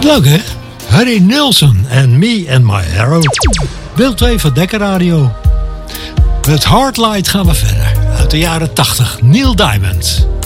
Leuk hè? Harry Nilsson en Me and My Hero. Deel 2 van Dekker Radio. Met Hardlight gaan we verder. Uit de jaren 80. Neil Diamond.